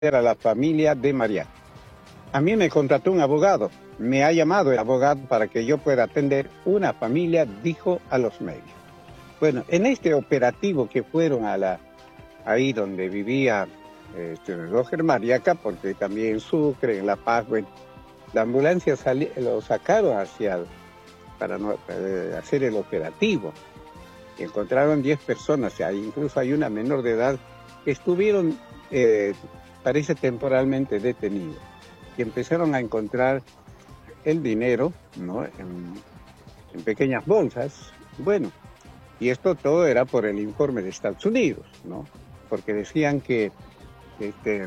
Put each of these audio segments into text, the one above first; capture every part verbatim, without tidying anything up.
a la familia de María. A mí me contrató un abogado, me ha llamado el abogado para que yo pueda atender una familia, dijo a los medios. Bueno, en este operativo que fueron a la, ahí donde vivía este, Roger Mariaca, porque también en Sucre, en La Paz, bueno, la ambulancia sali, lo sacaron hacia, para no, eh, hacer el operativo. Encontraron diez personas, incluso hay una menor de edad que estuvieron, eh, parece temporalmente detenidos, y empezaron a encontrar el dinero, ¿no?, en, en pequeñas bolsas. Bueno, y esto todo era por el informe de Estados Unidos, ¿no?, porque decían que este,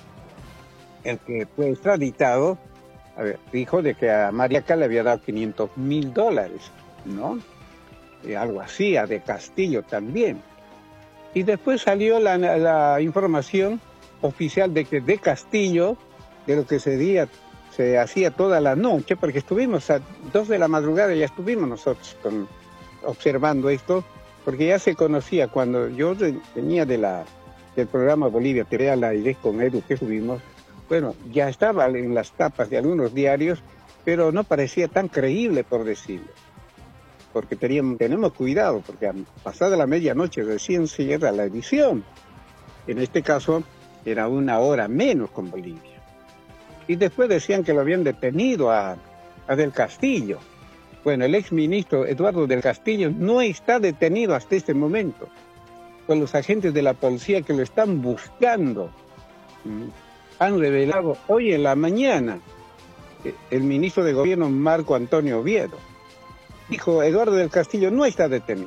el que fue extraditado, a ver, dijo de que a Mariaca le había dado quinientos mil dólares, ¿no?, y algo así, a De Castillo también. Y después salió la, la información oficial de que De Castillo, de lo que se, día, se hacía toda la noche, porque estuvimos a dos de la madrugada, ya estuvimos nosotros con, observando esto, porque ya se conocía cuando yo venía de la, del programa Bolivia T V al aire con Edu que subimos, bueno, ya estaba en las tapas de algunos diarios, pero no parecía tan creíble, por decirlo. Porque teníamos, tenemos cuidado, porque a pasada la medianoche recién se cierra la edición. En este caso, era una hora menos con Bolivia. Y después decían que lo habían detenido a, a Del Castillo. Bueno, el exministro Eduardo Del Castillo no está detenido hasta este momento. Con los agentes de la policía que lo están buscando, ¿Mm? han revelado hoy en la mañana el ministro de Gobierno Marco Antonio Oviedo. Dijo, Eduardo Del Castillo no está detenido.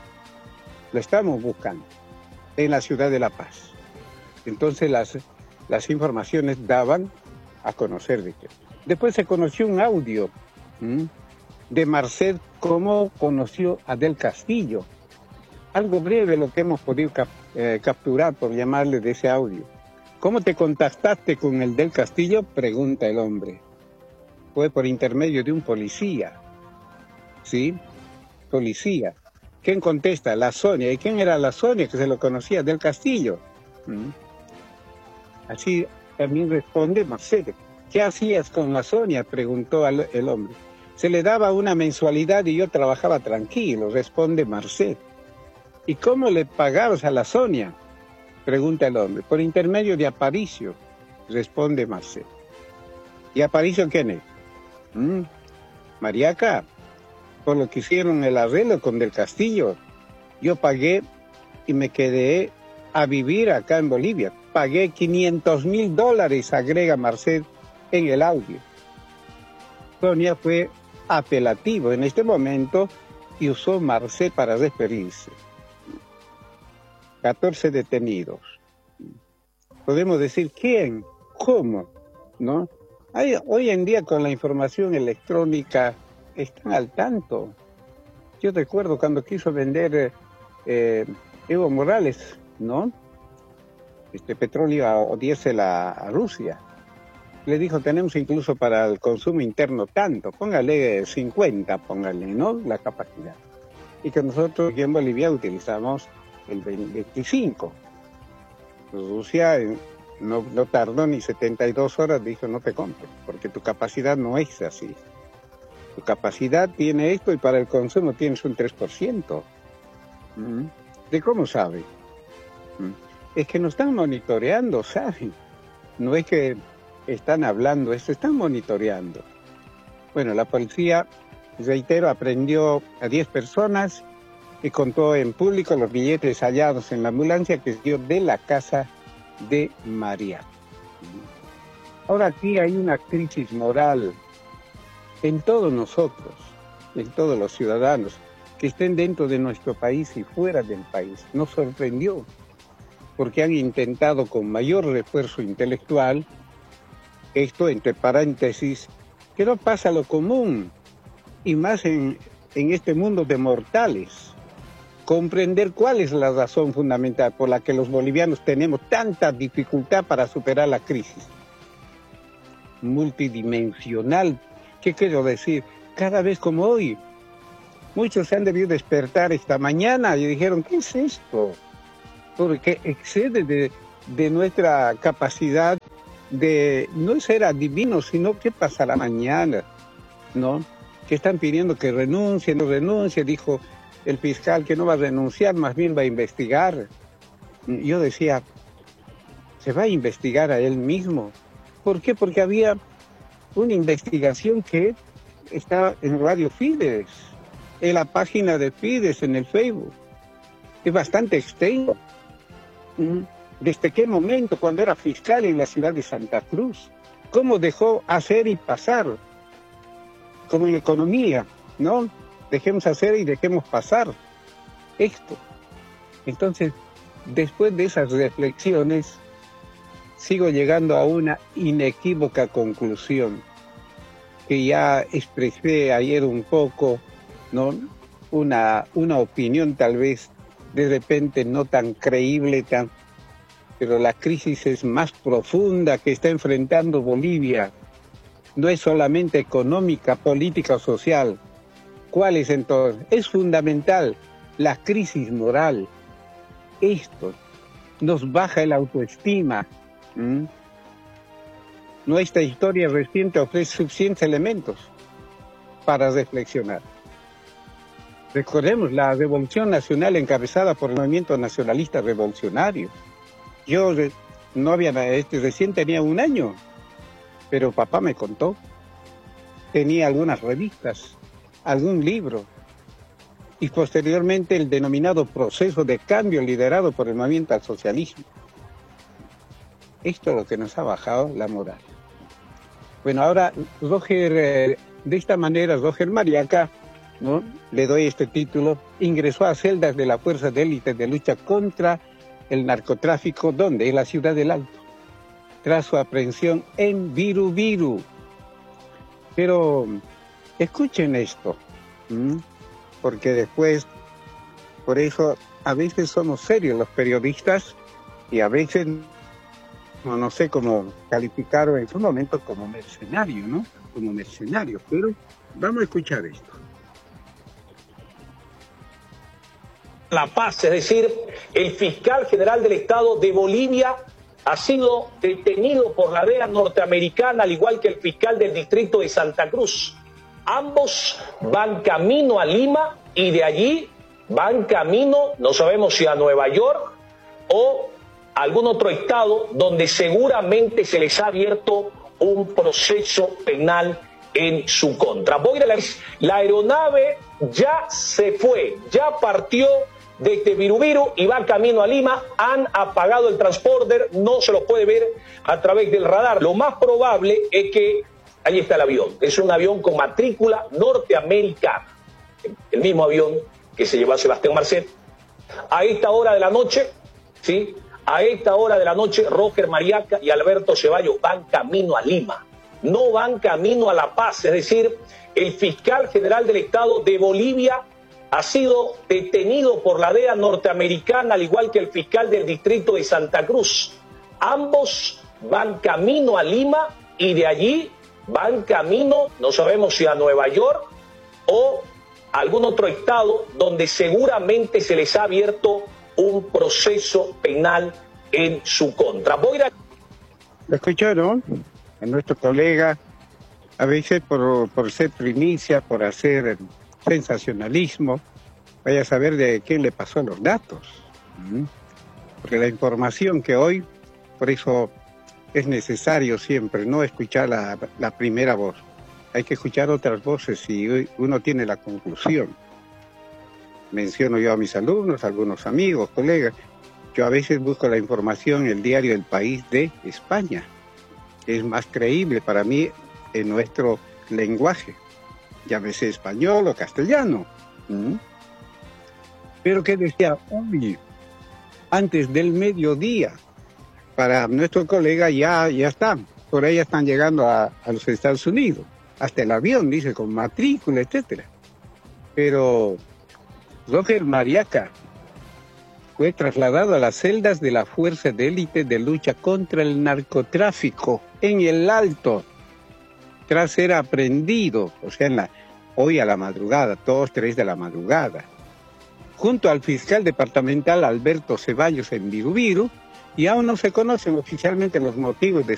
Lo estamos buscando en la ciudad de La Paz. Entonces las, las informaciones daban a conocer de que. Después se conoció un audio ¿m? de Marcet, cómo conoció a Del Castillo. Algo breve lo que hemos podido cap, eh, capturar, por llamarle, de ese audio. ¿Cómo te contactaste con el Del Castillo?, pregunta el hombre. Fue por intermedio de un policía. ¿Sí? Policía. ¿Quién contesta? La Sonia. ¿Y quién era la Sonia que se lo conocía? Del Castillo. ¿Mm? Así también responde Marcelo. ¿Qué hacías con la Sonia?, preguntó al, el hombre. Se le daba una mensualidad y yo trabajaba tranquilo, responde Marcelo. ¿Y cómo le pagabas a la Sonia?, pregunta el hombre. Por intermedio de Aparicio, responde Marcelo. ¿Y Aparicio quién es? ¿Mm? Mariaca. Por lo que hicieron el arreglo con Del Castillo, yo pagué y me quedé a vivir acá en Bolivia. Pagué quinientos mil dólares, agrega Marcet en el audio. Sonia fue apelativo en este momento y usó Marcet para referirse. catorce detenidos. Podemos decir quién, cómo, ¿no? Hay, hoy en día con la información electrónica están al tanto. Yo recuerdo cuando quiso vender eh, Evo Morales, ¿no?, este petróleo a, o diésel a, a Rusia. Le dijo, tenemos incluso para el consumo interno tanto, póngale cincuenta, póngale, ¿no?, la capacidad. Y que nosotros aquí en Bolivia utilizamos el veinticinco. Rusia no, no tardó ni setenta y dos horas, dijo, no te compro, porque tu capacidad no es así. Tu capacidad tiene esto y para el consumo tienes un tres por ciento. ¿Mm? ¿De cómo sabe? ¿Mm? Es que nos están monitoreando, ¿saben? No es que están hablando, esto están monitoreando. Bueno, la policía, reitero, aprendió a diez personas y contó en público los billetes hallados en la ambulancia que dio de la casa de María. Ahora aquí hay una crisis moral en todos nosotros, en todos los ciudadanos que estén dentro de nuestro país y fuera del país. Nos sorprendió, porque han intentado con mayor refuerzo intelectual, esto entre paréntesis, que no pasa lo común, y más en, en este mundo de mortales, comprender cuál es la razón fundamental por la que los bolivianos tenemos tanta dificultad para superar la crisis multidimensional. ¿Qué quiero decir? Cada vez como hoy, muchos se han debido despertar esta mañana y dijeron, ¿qué es esto? Porque excede de, de nuestra capacidad de no ser adivinos, sino qué pasará mañana, ¿no? Que están pidiendo que renuncie, no renuncie, dijo el fiscal que no va a renunciar, más bien va a investigar. Yo decía, se va a investigar a él mismo. ¿Por qué? Porque había una investigación que está en Radio Fides, en la página de Fides, en el Facebook. Es bastante extenso. ¿Desde qué momento, cuando era fiscal en la ciudad de Santa Cruz? ¿Cómo dejó hacer y pasar? Como en economía, ¿no? Dejemos hacer y dejemos pasar esto. Entonces, después de esas reflexiones, sigo llegando a una inequívoca conclusión, que ya expresé ayer un poco, ¿no? Una, una opinión tal vez de repente no tan creíble, tan, pero la crisis es más profunda que está enfrentando Bolivia. No es solamente económica, política o social. ¿Cuál es entonces? Es fundamental la crisis moral. Esto nos baja el autoestima. ¿Mm? Nuestra historia reciente ofrece suficientes elementos para reflexionar. Recordemos la Revolución Nacional encabezada por el movimiento nacionalista revolucionario. Yo no había, este, recién tenía un año, pero papá me contó. Tenía algunas revistas, algún libro, y posteriormente el denominado proceso de cambio liderado por el movimiento al socialismo. Esto es lo que nos ha bajado la moral. Bueno, ahora Roger, eh, de esta manera, Roger Mariaca, ¿no? Le doy este título, ingresó a celdas de la Fuerza de Élite de lucha contra el narcotráfico, ¿dónde? En la ciudad del Alto, tras su aprehensión en Virubiru. Pero escuchen esto, ¿m? Porque después, por eso a veces somos serios los periodistas y a veces no, no sé cómo calificarlo en su momento como mercenario, ¿no? Como mercenario, pero vamos a escuchar esto. La Paz, es decir, el fiscal general del Estado de Bolivia ha sido detenido por la D E A norteamericana, al igual que el fiscal del distrito de Santa Cruz. Ambos van camino a Lima y de allí van camino, no sabemos si a Nueva York o a algún otro estado donde seguramente se les ha abierto un proceso penal en su contra. Voy a la, la aeronave ya se fue, ya partió desde Virubiru y va camino a Lima. Han apagado el transponder, no se lo puede ver a través del radar. Lo más probable es que ahí está el avión. Es un avión con matrícula norteamericana, el mismo avión que se llevó a Sebastián Marcet. A esta hora de la noche, ¿sí? A esta hora de la noche, Roger Mariaca y Alberto Ceballos van camino a Lima. No van camino a La Paz, es decir, el fiscal general del Estado de Bolivia ha sido detenido por la D E A norteamericana, al igual que el fiscal del distrito de Santa Cruz. Ambos van camino a Lima y de allí van camino, no sabemos si a Nueva York o a algún otro estado donde seguramente se les ha abierto un proceso penal en su contra. Voy a... ¿Lo escucharon? A nuestro colega, a veces por, por ser primicia, por hacer sensacionalismo, vaya a saber de quién le pasó los datos. ¿Mm? Porque la información que hoy, por eso es necesario siempre no escuchar la, la primera voz. Hay que escuchar otras voces y uno tiene la conclusión. Menciono yo a mis alumnos, algunos amigos, colegas. Yo a veces busco la información en el diario El País de España. Es más creíble para mí en nuestro lenguaje, llámese español o castellano. ¿Mm? Pero que decía, uy, antes del mediodía, para nuestro colega ya, ya están, por ahí están llegando a, a los Estados Unidos, hasta el avión, dice, con matrícula, etcétera. Pero Roger Mariaca fue trasladado a las celdas de la Fuerza de Élite de lucha contra el narcotráfico en el Alto, tras ser aprehendido, o sea, en la, hoy a la madrugada, dos, tres de la madrugada, junto al fiscal departamental Alberto Ceballos en Virubiru, y aún no se conocen oficialmente los motivos de